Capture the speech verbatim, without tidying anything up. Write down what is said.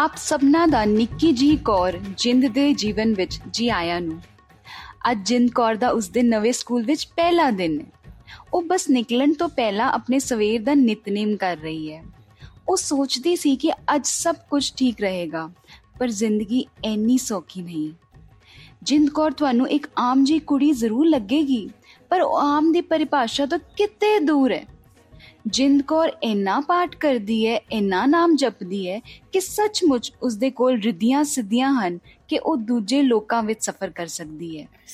ਆਪ ਸਭਨਾਂ ਦਾ ਨਿੱਕੀ ਜਿਹੀ ਕੌਰ ਜਿੰਦ ਦੇ ਜੀਵਨ ਵਿੱਚ ਜੀ ਆਇਆਂ ਨੂੰ। ਅੱਜ ਜਿੰਦ ਕੌਰ ਦਾ ਉਸ ਦੇ ਨਵੇਂ ਸਕੂਲ ਵਿੱਚ ਪਹਿਲਾ ਦਿਨ ਹੈ। ਉਹ ਬਸ ਨਿਕਲਣ ਤੋਂ ਪਹਿਲਾਂ ਆਪਣੇ ਸਵੇਰ ਦਾ ਨਿਤਨੇਮ ਕਰ ਰਹੀ ਹੈ। ਉਹ ਸੋਚਦੀ ਸੀ ਕਿ ਅੱਜ ਸਭ ਕੁਝ ਠੀਕ ਰਹੇਗਾ, ਪਰ ਜ਼ਿੰਦਗੀ ਇੰਨੀ ਸੌਖੀ ਨਹੀਂ। ਜਿੰਦ ਕੌਰ ਤੁਹਾਨੂੰ ਇੱਕ ਆਮ ਜਿਹੀ ਕੁੜੀ ਜ਼ਰੂਰ ਲੱਗੇਗੀ, ਪਰ ਉਹ ਆਮ ਦੀ ਪਰਿਭਾਸ਼ਾ ਤੋਂ ਕਿਤੇ ਦੂਰ ਹੈ। ਜਿੰਦ ਕੌਰ ਇੰਨਾ ਪਾਠ ਕਰਦੀ ਹੈ, ਇੰਨਾ ਨਾਮ ਜਪਦੀ ਹੈ ਕਿ ਸੱਚਮੁੱਚ ਉਸਦੇ ਕੋਲ ਰਿੱਧੀਆਂ ਸਿੱਧੀਆਂ ਹਨ ਕਿ ਉਹ ਦੂਜੇ ਲੋਕਾਂ ਵਿੱਚ ਸਫ਼ਰ ਕਰ ਸਕਦੀ ਹੈ।